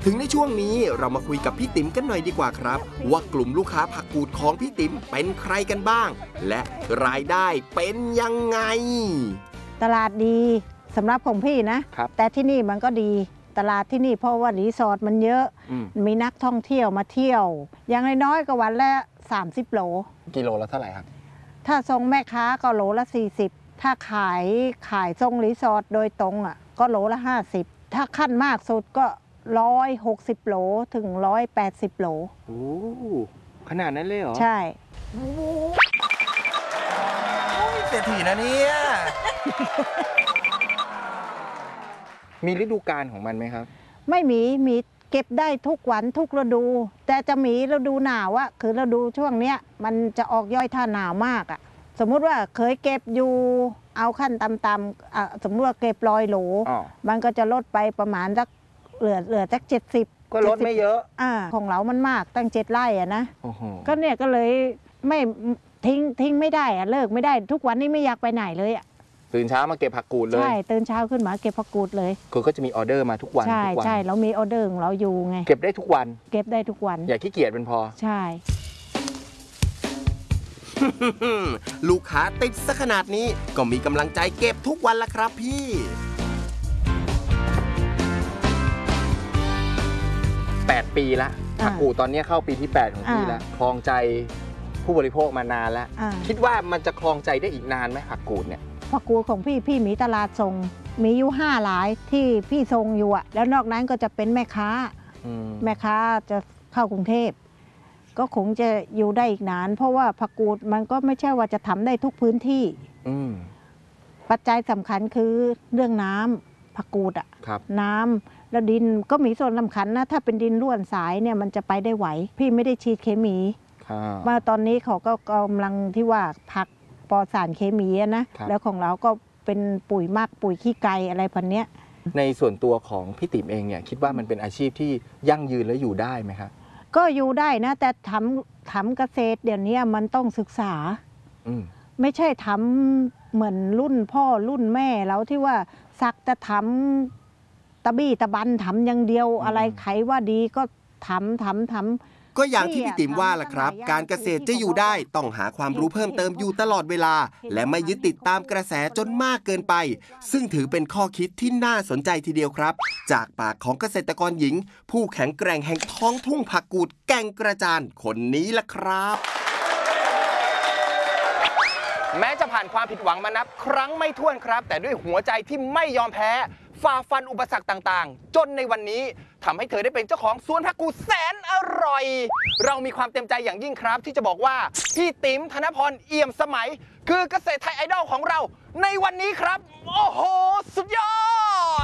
ถึงในช่วงนี้เรามาคุยกับพี่ติ๋มกันหน่อยดีกว่าครับว่ากลุ่มลูกค้าผักกูดของพี่ติ๋มเป็นใครกันบ้างและรายได้เป็นยังไงตลาดดีสำหรับของพี่นะแต่ที่นี่มันก็ดีตลาดที่นี่เพราะว่ารีสอร์ทมันเยอะมีนักท่องเที่ยวมาเที่ยวอย่างน้อยๆก็วันละ30 โลกิโลละเท่าไหร่ครับถ้าทรงแม่ค้าก็โลละ40ถ้าขายทรงรีสอร์ทโดยตรงอ่ะก็โลละ50ถ้าขั้นมากสุดก็160 โลถึง180 โลโอ้ขนาดนั้นเลยเหรอใช่เศรษฐีนะเนี่ยมีฤดูกาลของมันไหมครับไม่มีเก็บได้ทุกวันทุกฤดูแต่จะมีฤดูหนาวอะคือฤดูช่วงเนี้ยมันจะออกย่อยถ้าหนาวมากอะสมมุติว่าเคยเก็บอยู่เอาขั้นต่ำๆสมมติว่าเก็บ100 โลมันก็จะลดไปประมาณสักเหลือสัก70 ก็ลดไม่เยอะของเรามันมากตั้ง7 ไร่อะนะก็เนี่ยก็เลยไม่ทิ้งไม่ได้อะเลิกไม่ได้ทุกวันนี้ไม่อยากไปไหนเลยอะตื่นเช้ามาเก็บผักกูดเลยใช่ตื่นเช้าขึ้นมาเก็บผักกูดเลยก็จะมีออเดอร์มาทุกวันใช่เรามีออเดอร์ของเราอยู่ไงเก็บได้ทุกวันอย่าขี้เกียจเป็นพอใช่ลูกค้าติดซะขนาดนี้ก็มีกำลังใจเก็บทุกวันละครับพี่ 8 ปีละผักกูดตอนนี้เข้าปีที่8ของพี่แล้วคลองใจผู้บริโภคมานานแล้วคิดว่ามันจะคลองใจได้อีกนานไหมผักกูดเนี่ยผักกูดของพี่มีตลาดส่งมีอยู่5 หลายที่พี่ส่งอยู่อะแล้วนอกนั้นก็จะเป็นแม่ค้าจะเข้ากรุงเทพก็คงจะอยู่ได้อีกนานเพราะว่าผักกูดมันก็ไม่ใช่ว่าจะทำได้ทุกพื้นที่ปัจจัยสำคัญคือเรื่องน้ำผักกูดอะน้ำแล้วดินก็มีส่วนสำคัญนะถ้าเป็นดินร่วนสายเนี่ยมันจะไปได้ไหวพี่ไม่ได้ฉีดเคมีมาตอนนี้เขาก็กำลังที่ว่าผักปลอดสารเคมีนะแล้วของเราก็เป็นปุ๋ยมากปุ๋ยขี้ไก่อะไรพันเนี้ยในส่วนตัวของพี่ติ๋มเองเนี่ยคิดว่ามันเป็นอาชีพที่ยั่งยืนและอยู่ได้ไหมครับก็อยู่ได้นะแต่ทำเกษตรเดี๋ยวนี้มันต้องศึกษาไม่ใช่ทำเหมือนรุ่นพ่อรุ่นแม่เราที่ว่าสักจะทำตะบี้ตะบันทำอย่างเดียวอะไรใครว่าดีก็ทำก็อย่างที่พี่ติ๋มว่าล่ะครับการเกษตรจะอยู่ได้ต้องหาความรู้เพิ่มเติมอยู่ตลอดเวลาและไม่ยึดติดตามกระแสจนมากเกินไปซึ่งถือเป็นข้อคิดที่น่าสนใจทีเดียวครับจากปากของเกษตรกรหญิงผู้แข็งแกร่งแห่งท้องทุ่งผักกูดแก่งกระจานคนนี้ล่ะครับแม้จะผ่านความผิดหวังมานับครั้งไม่ถ้วนครับแต่ด้วยหัวใจที่ไม่ยอมแพ้ฝ่าฟันอุปสรรคต่างๆจนในวันนี้ทำให้เธอได้เป็นเจ้าของสวนผักกูดแสนอร่อยเรามีความเต็มใจอย่างยิ่งครับที่จะบอกว่าพี่ติ๋มธนพรเอี่ยมสมัยคือเกษตรไทยไอดอลของเราในวันนี้ครับโอ้โหสุดยอด